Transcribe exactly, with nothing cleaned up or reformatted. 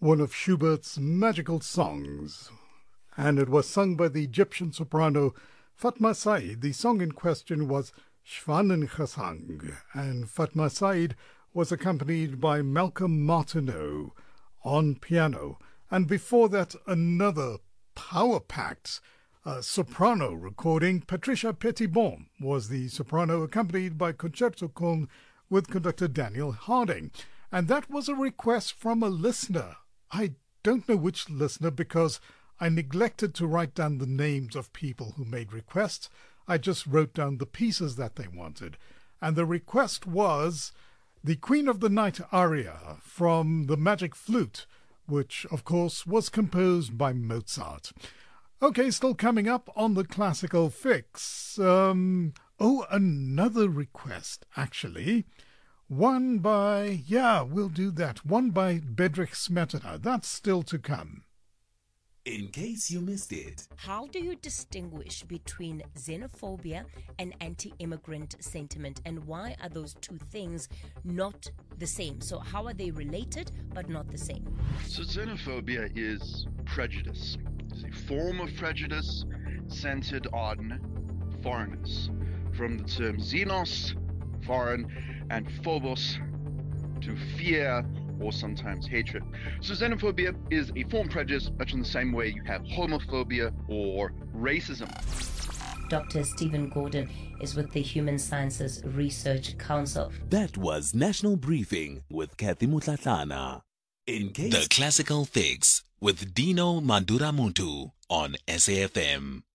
one of Schubert's magical songs, and it was sung by the Egyptian soprano Fatma Said. The song in question was Schwanengesang, and Fatma Said was accompanied by Malcolm Martineau on piano, and before that another power-packed uh, soprano recording. Patricia Pettibon was the soprano, accompanied by Concerto Con with conductor Daniel Harding. And that was a request from a listener. I don't know which listener because I neglected to write down the names of people who made requests. I just wrote down the pieces that they wanted. And the request was the Queen of the Night aria from The Magic Flute, which, of course, was composed by Mozart. Okay, still coming up on the Classical Fix. Um, oh, another request, actually. One by, yeah, we'll do that. One by Bedřich Smetana. That's still to come. In case you missed it. How do you distinguish between xenophobia and anti-immigrant sentiment, and why are those two things not the same? So how are they related but not the same? So xenophobia is prejudice. It's a form of prejudice centered on foreignness. From the term xenos, foreign, and phobos, to fear or sometimes hatred. So xenophobia is a form of prejudice, much in the same way you have homophobia or racism. Doctor Stephen Gordon is with the Human Sciences Research Council. That was National Briefing with Kathy Mutlatlana. In case The Classical Fix with Dino Manduramuntu on S A F M.